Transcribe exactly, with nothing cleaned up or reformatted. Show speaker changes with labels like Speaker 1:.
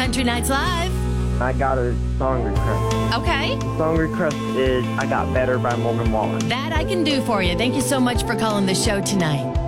Speaker 1: Country Nights Live.
Speaker 2: I got a song request.
Speaker 1: Okay.
Speaker 2: The song request is I Got Better by Morgan Wallen.
Speaker 1: That I can do for you. Thank you so much for calling the show tonight.